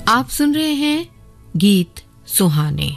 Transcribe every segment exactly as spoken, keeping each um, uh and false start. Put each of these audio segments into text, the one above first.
आप सुन रहे हैं गीत सुहाने।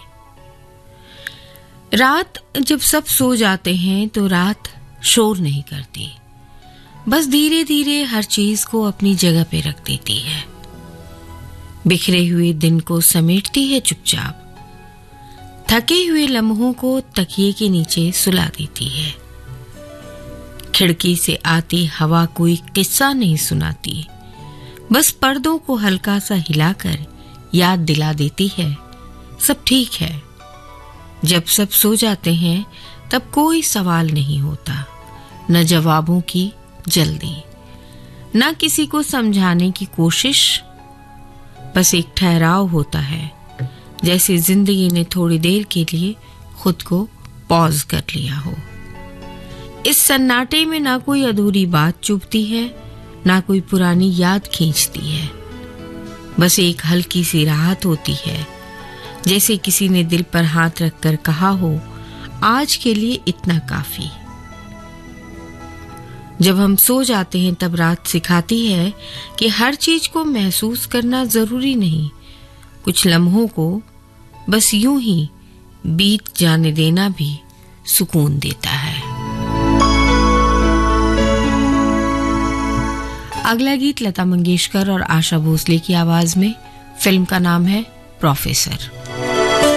रात जब सब सो जाते हैं तो रात शोर नहीं करती, बस धीरे धीरे हर चीज को अपनी जगह पे रख देती है। बिखरे हुए दिन को समेटती है चुपचाप, थके हुए लम्हों को तकिए के नीचे सुला देती है। खिड़की से आती हवा कोई किस्सा नहीं सुनाती, बस पर्दों को हल्का सा हिलाकर याद दिला देती है सब ठीक है। जब सब सो जाते हैं तब कोई सवाल नहीं होता, न जवाबों की जल्दी, न किसी को समझाने की कोशिश, बस एक ठहराव होता है, जैसे जिंदगी ने थोड़ी देर के लिए खुद को पॉज कर लिया हो। इस सन्नाटे में ना कोई अधूरी बात चुभती है, ना कोई पुरानी याद खींचती है, बस एक हल्की सी राहत होती है, जैसे किसी ने दिल पर हाथ रखकर कहा हो, आज के लिए इतना काफी। जब हम सो जाते हैं तब रात सिखाती है कि हर चीज को महसूस करना जरूरी नहीं, कुछ लम्हों को बस यूं ही बीत जाने देना भी सुकून देता है। अगला गीत लता मंगेशकर और आशा भोसले की आवाज में, फिल्म का नाम है प्रोफेसर।